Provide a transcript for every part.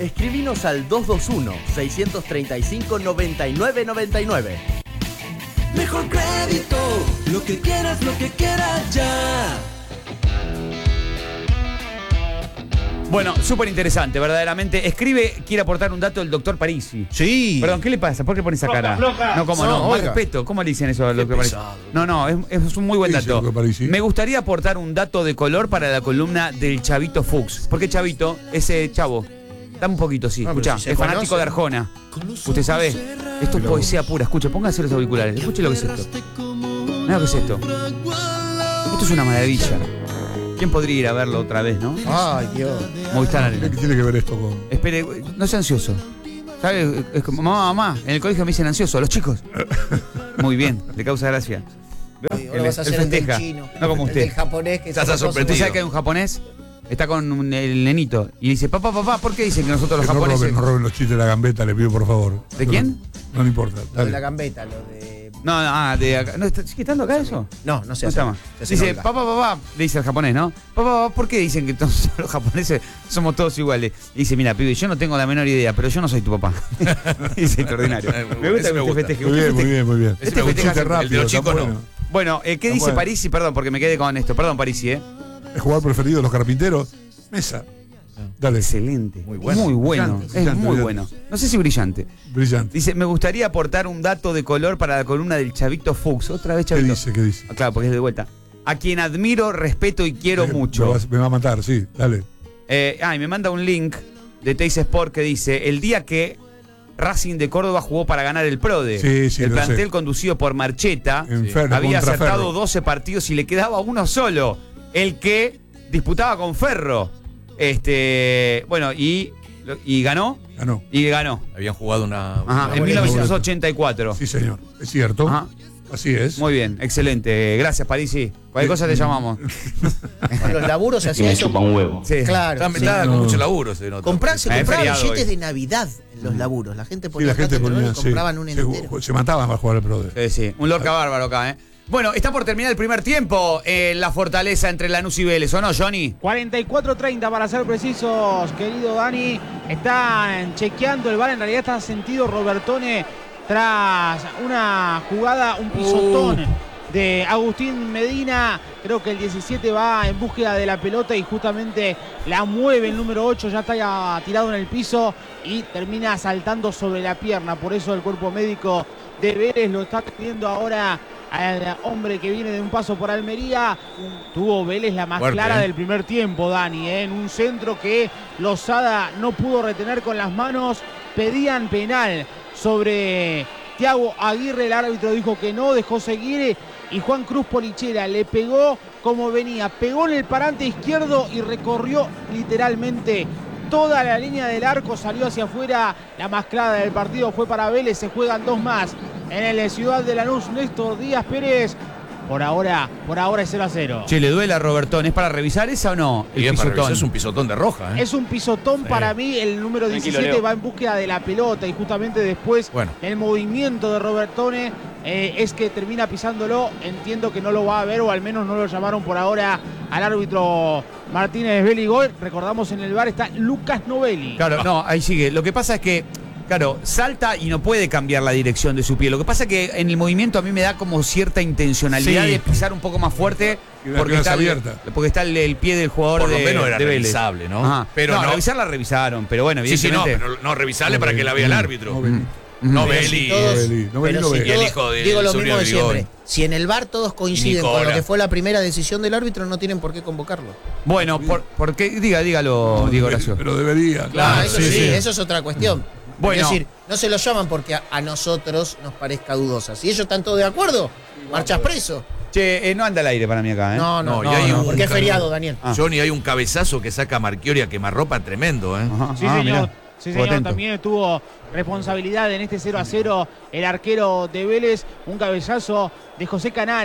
Escribinos al 221-635-9999. Mejor Crédito, lo que quieras ya. Bueno, súper interesante, verdaderamente. Quiere aportar un dato del doctor Parisi. Sí. Perdón, ¿qué le pasa? ¿Por qué pone esa cara? No, ¿cómo no? Más respeto. ¿Cómo le dicen eso al doctor Parisi? No, es un muy buen dato. Me gustaría aportar un dato de color para la columna del Chavito Fuchs. ¿Por qué Chavito? Ese chavo. Dame un poquito, sí. Escuchá, es fanático de Arjona. Usted sabe, esto es poesía pura. Escuche, póngase los auriculares. Escuche lo que es esto. Mira lo que es esto. Esto es una maravilla. ¿Quién podría ir a verlo otra vez, no? Ay, Dios. Movistar Arena. ¿Qué tiene que ver esto con...? Espere, no sea ansioso. ¿Sabe? Es como, mamá, en el colegio me dicen ansioso, los chicos. Muy bien, le causa gracia. Ahora vas a hacer el del chino. No como usted. El del japonés que ¿Usted sabe que hay un japonés? Está con el nenito y dice, papá, ¿por qué dicen que nosotros los japoneses... No roben los chistes de la gambeta, le pido por favor. ¿De quién? No le importa. Lo de la gambeta, lo de... de acá. ¿No, ¿sigue estando acá eso? No sé. No está más. Dice, papá, le dice al japonés, ¿no? Papá, ¿por qué dicen que todos los japoneses somos todos iguales? Y dice, mira, pibe, yo no tengo la menor idea, pero yo no soy tu papá. Dice, extraordinario. Me gusta que usted festeje. Muy bien. Este festeja rápido. El de los chicos no. Bueno, ¿qué dice Parisi? Perdón, porque me quedé con esto. Perdón, Parisi, ¿El jugador preferido de los carpinteros? Mesa. Dale. Excelente. Muy bueno. Muy bueno. Brillante, es muy bueno. No sé si brillante. Brillante. Dice, me gustaría aportar un dato de color para la columna del Chavito Fuchs. Otra vez Chavito. ¿Qué dice? Ah, claro, porque es de vuelta. A quien admiro, respeto y quiero mucho. Me va a matar, sí. Dale. Y me manda un link de Teis Sport que dice, el día que Racing de Córdoba jugó para ganar el PRODE. Sí, el plantel conducido por Marcheta había acertado 12 partidos y le quedaba uno solo. El que disputaba con Ferro. Bueno, y ganó. Y ganó. Habían jugado en 1984. Sí, señor. Es cierto. Ajá. Así es. Muy bien, excelente. Gracias, Parisi. Cualquier cosa te llamamos. Con los laburos se hacía eso. un huevo. Sí. Claro. Está con mucho laburo. Se compraba feriado billetes hoy. de Navidad en los laburos. La gente ponía ponía, compraban un entero. Se mataban para jugar al PRODE. Sí. Un Lorca bárbaro acá, Bueno, está por terminar el primer tiempo en la fortaleza entre Lanús y Vélez, ¿o no, Johnny? 44-30 para ser precisos, querido Dani. Están chequeando el VAR, en realidad está sentido Robertone tras una jugada, un pisotón de Agustín Medina. Creo que el 17 va en búsqueda de la pelota y justamente la mueve el número 8, ya está tirado en el piso y termina saltando sobre la pierna. Por eso el cuerpo médico de Vélez lo está pidiendo ahora al hombre que viene de un paso por Almería. Tuvo Vélez la más clara del primer tiempo, Dani, en un centro que Lozada no pudo retener con las manos. Pedían penal sobre Thiago Aguirre, el árbitro dijo que no, dejó seguir y Juan Cruz Polichera le pegó como venía, pegó en el parante izquierdo y recorrió literalmente toda la línea del arco, salió hacia afuera. La más clara del partido fue para Vélez, se juegan dos más en el Ciudad de Lanús. Néstor Díaz Pérez, por ahora es 0-0. Che, ¿le duele a Robertón? ¿Es para revisar esa o no? El pisotón. Es un pisotón de roja. Es un pisotón para mí. El número 17 va en búsqueda de la pelota y justamente después el movimiento de Robertone es que termina pisándolo. Entiendo que no lo va a ver, o al menos no lo llamaron por ahora al árbitro Martínez Beligol. Recordamos, en el VAR está Lucas Novelli. Claro, no, ahí sigue. Lo que pasa es que, claro, salta y no puede cambiar la dirección de su pie. Lo que pasa es que en el movimiento a mí me da como cierta intencionalidad de pisar un poco más fuerte porque está el pie del jugador de Vélez. Por lo menos era revisable, ¿no? Ajá. Pero no, revisar la revisaron, pero bueno, evidentemente. Pero no revisarle para que la vea el árbitro. Novelli. Y el hijo de... Digo lo mismo de siempre. Si en el VAR todos coinciden con lo que fue la primera decisión del árbitro, no tienen por qué convocarlo. Bueno, ¿por qué? Dígalo, Diego Horacio. Pero debería. Claro, eso sí, eso es otra cuestión. Bueno. Es decir, no se lo llaman porque a nosotros nos parezca dudosa. Si ellos están todos de acuerdo, marchas preso. Che, no anda al aire para mí acá, No, porque es feriado, Daniel. Johnny, hay un cabezazo que saca a Marchiori a quemarropa tremendo, Sí, señor. Sí, señor, también tuvo responsabilidad en este 0-0 el arquero de Vélez. Un cabezazo de José Canale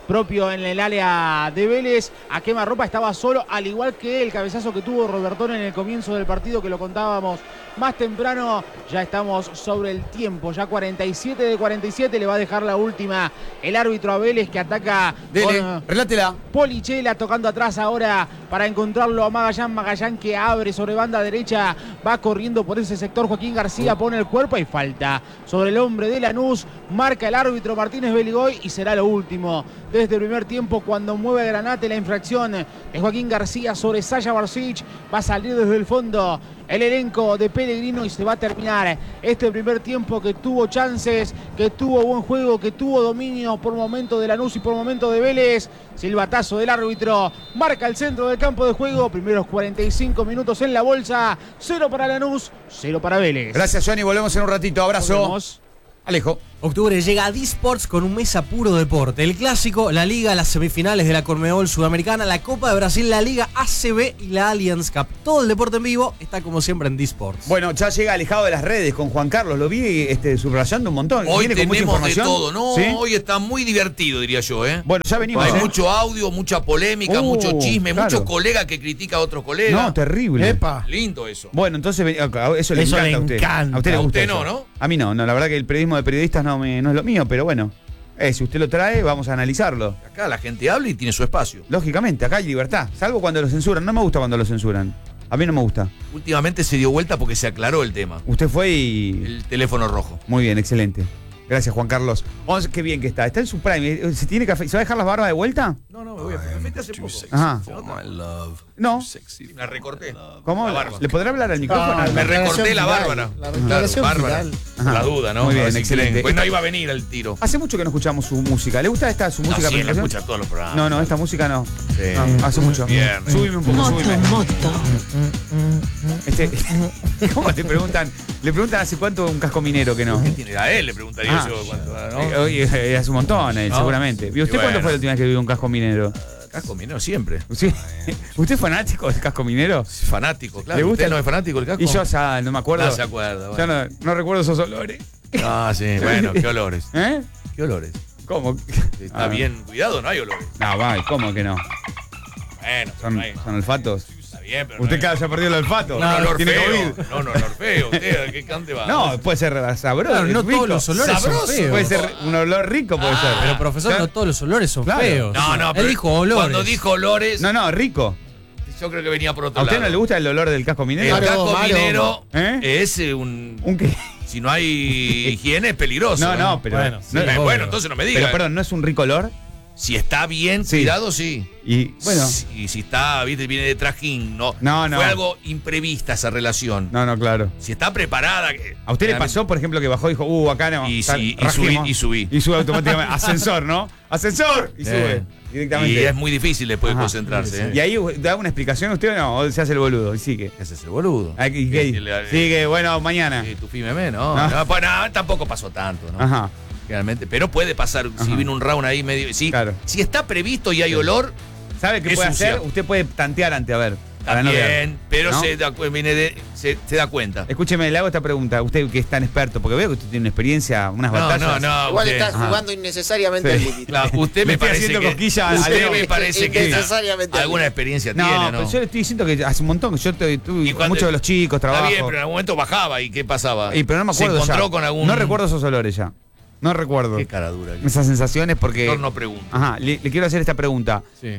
propio en el área de Vélez. A quemarropa estaba solo, al igual que el cabezazo que tuvo Robertone en el comienzo del partido, que lo contábamos más temprano. Ya estamos sobre el tiempo, ya 47 de 47, le va a dejar la última el árbitro a Vélez, que ataca con relátela. Polichela tocando atrás ahora para encontrarlo a Magallán que abre sobre banda derecha, va corriendo por ese sector. Joaquín García pone el cuerpo y falta sobre el hombre de Lanús, marca el árbitro Martínez Beligoy y será lo último desde el primer tiempo cuando mueve a Granate. La infracción de Joaquín García sobre Sasha Barsic, va a salir desde el fondo el elenco de Pellegrino y se va a terminar este primer tiempo que tuvo chances, que tuvo buen juego, que tuvo dominio por momento de Lanús y por momento de Vélez. Silbatazo del árbitro, marca el centro del campo de juego, primeros 45 minutos en la bolsa, 0 para Lanús, 0 para Vélez. Gracias, Johnny, volvemos en un ratito, abrazo. Alejo. Octubre llega a Disports con un mes a puro deporte. El Clásico, la Liga, las semifinales de la Conmebol Sudamericana, la Copa de Brasil, la Liga ACB y la Allianz Cup. Todo el deporte en vivo está como siempre en Disports. Bueno, ya llega alejado de las redes con Juan Carlos. Lo vi subrayando un montón. Hoy Viene con mucha tenemos de información. todo, ¿no? ¿Sí? Hoy está muy divertido, diría yo, ¿eh? Bueno, ya venimos. Hay mucho audio, mucha polémica, mucho chisme, claro. mucho colega que critica a otro colega. No, terrible. Epa. Lindo eso. Bueno, entonces eso le Eso encanta le a usted. encanta. A usted le A gusta usted eso. no. A mí no, la verdad que el periodismo de periodistas no es lo mío, pero bueno. Si usted lo trae, vamos a analizarlo. Acá la gente habla y tiene su espacio. Lógicamente, acá hay libertad. Salvo cuando lo censuran. No me gusta cuando lo censuran. A mí no me gusta. Últimamente se dio vuelta porque se aclaró el tema. Usted fue y... El teléfono rojo. Muy bien, excelente. Gracias, Juan Carlos. Qué bien que está. Está en su prime. ¿Se tiene que ¿Se va a dejar las barbas de vuelta? No, me voy a afeitar hace poco. Ajá. No. La recorté. ¿Cómo? La barba. ¿Le podrá hablar al micrófono? Me recorté la bárbara. La declaración Bárbara. final. Ajá. La duda, ¿no? Muy bien, A ver si excelente. creen. Pues no iba a venir el tiro. Hace mucho que no escuchamos su música. ¿Le gusta su No, música? sí, él presentación? escucha todos los programas. No, esta música no. Sí. No, hace mucho. Bien. Súbime un poco, súbime. ¿Cómo le preguntan? Le preguntan hace cuánto un casco minero que no. ¿Qué tiene? A él le preguntaría Ah. yo cuánto, ¿no? Oye, hace un montón, ¿No? seguramente. ¿Y usted Y cuándo bueno. fue la última vez que vio un casco minero? Casco minero siempre. ¿Usted es fanático del casco minero? Fanático, claro. ¿Le gusta? ¿Usted no es fanático del casco? Y yo, ya no me acuerdo. No se acuerda. Ya Bueno. no recuerdo esos olores. Ah, sí, bueno, qué olores. ¿Eh? ¿Qué olores? ¿Cómo? Está Ah. bien cuidado, no hay olores. No, va, ¿cómo que no? Bueno, Son, no hay- son olfatos. está bien, pero Usted no cada ya perdió el olfato. un olor Tiene feo. COVID. No, olor feo. ¿Usted a qué cante va? No, puede ser sabroso. Claro, no rico. todos los olores Sabroso. son feos. Puede ser un olor rico, puede ser. Pero profesor, Claro. no todos los olores son Claro. feos. No, Él pero dijo olores. Cuando dijo olores, No, rico. yo creo que venía por otro ¿A usted lado. no le gusta el olor del casco El minero? Claro. casco Mario. minero ¿Eh? es un... ¿Un qué? Si no hay higiene es peligroso. No, pero. Bueno, no, sí, Bueno, entonces no me diga. pero perdón, ¿no es un rico olor? Si está bien Sí. cuidado, sí. Y bueno. Y si está, viste, viene de trajín, no. No. Fue algo imprevista esa relación. No, claro. Si está preparada. ¿A usted le pasó, por ejemplo, que bajó y dijo, acá no? Y tal, sí, rajemos? y subí. Y sube automáticamente. Ascensor, ¿no? ¡Ascensor! Y sube directamente. Y es muy difícil después Ajá. concentrarse. ¿eh? ¿Y ahí da una explicación usted o no? ¿O se hace el boludo? Y sigue. ¿Qué haces el boludo? ¿Y qué? Sigue, bueno, mañana. Tu FIMM, ¿no? Ah. No, pues, no, tampoco pasó tanto, ¿no? Ajá. Realmente. Pero puede pasar, si Ajá. viene un round ahí medio. Si, Claro. si está previsto y hay olor, ¿Sabe qué Es puede sucia. hacer? Usted puede tantear antes, a ver. Para no ver. también, pero ¿No? se da cuenta. Escúcheme, le hago esta pregunta. Usted que es tan experto, porque veo que usted tiene una experiencia, unas batallas. Igual usted- estás Ajá. jugando innecesariamente Sí. al límite. Claro, usted Le me estoy parece haciendo que cosquillas a usted Leo. me parece que Innecesariamente alguna experiencia No, tiene, ¿no? pero yo le estoy diciendo que hace un montón que yo tuve Y cuando- muchos de los chicos, trabajo. Está bien, pero en algún momento bajaba y ¿qué pasaba? Pero no me acuerdo Se encontró ya. con algún... No recuerdo esos olores ya. No recuerdo. Qué cara dura. Esas sensaciones porque... Doctor no pregunta. Ajá, le quiero hacer esta pregunta. Sí.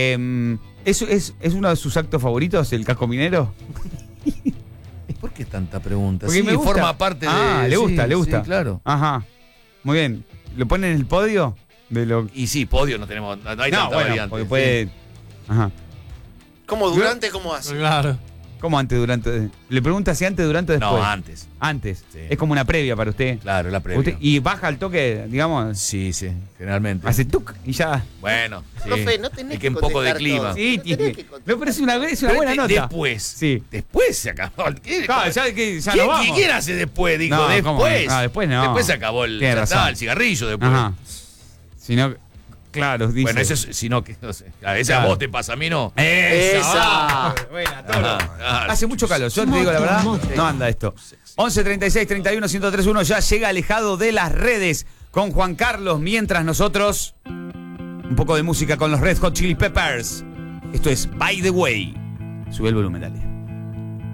¿Es uno de sus actos favoritos, el casco minero? ¿Por qué tanta pregunta? Porque Sí, me gusta. forma parte de... Ah, le gusta, sí, le gusta. Sí, claro. Ajá. Muy bien. ¿Lo ponen en el podio? De lo... Y sí, podio no tenemos... No hay No, tanta bueno, variante. porque puede... Ajá. ¿Cómo durante? ¿Cómo hace? Claro. ¿Cómo antes, durante? Le pregunta si antes, durante o después. No, antes. Antes. Sí. Es como una previa para usted. Claro, la previa. Usted- y baja al toque, digamos, Sí, generalmente. hace tuc y ya. Bueno, sí. Profe, no tenés Es que que un poco de contestar clima. todo. Sí, No tiene- tenés que contestar. no, pero es una Pero buena nota. Después. Sí. Después se acabó. ¿Qué? Claro, ya que ya ¿Quién, nos vamos. ¿Quién hace después? Dijo, No, ¿cómo? después. Ah, después no. Después se acabó el, Tiene ya está, razón. el cigarrillo después. Ajá. Si no, claro, dice. Bueno, eso es, si no, que no sé. A veces Claro. a vos te pasa, a mí no. ¡Esa! Buena, toro. Ajá, claro. Hace mucho calor, yo te digo la verdad, no anda esto. 11 36 31 1031 ya llega alejado de las redes con Juan Carlos, mientras nosotros Un poco de música con los Red Hot Chili Peppers. Esto es By the Way. Sube el volumen, dale.